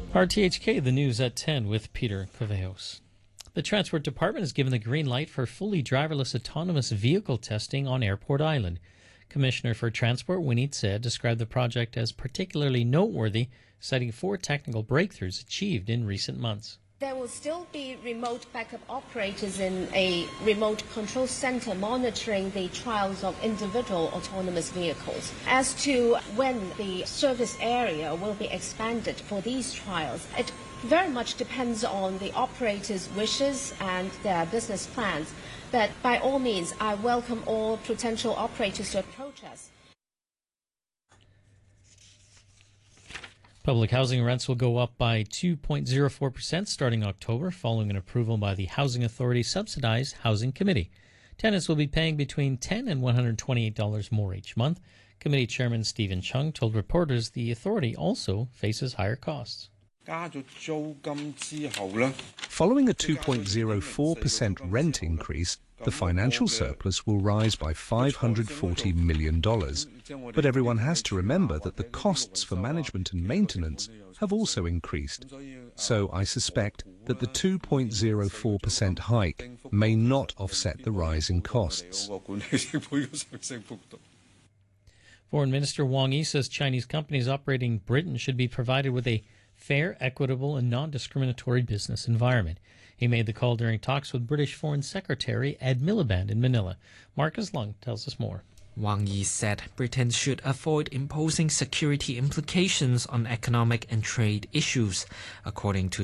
RTHK, the news at 10 with Peter Covejos. The Transport Department has given the green light for fully driverless autonomous vehicle testing on Airport Island. Commissioner for Transport Winnie Tse described the project as particularly noteworthy, citing 4 technical breakthroughs achieved in recent months. There will still be remote backup operators in a remote control center monitoring the trials of individual autonomous vehicles. As to when the service area will be expanded for these trials, it very much depends on the operators' wishes and their business plans. But by all means, I welcome all potential operators to approach us. Public housing rents will go up by 2.04% starting October, following an approval by the Housing Authority Subsidized Housing Committee. Tenants will be paying between $10 and $128 more each month. Committee Chairman Stephen Chung told reporters the authority also faces higher costs. Following a 2.04% rent increase, the financial surplus will rise by $540 million. But everyone has to remember that the costs for management and maintenance have also increased. So I suspect that the 2.04% hike may not offset the rise in costs. Foreign Minister Wang Yi says Chinese companies operating in Britain should be provided with a fair, equitable, and non-discriminatory business environment. He made the call during talks with British Foreign Secretary Ed Miliband in Manila. Marcus Lung tells us more. Wang Yi said Britain should avoid imposing security implications on economic and trade issues. According to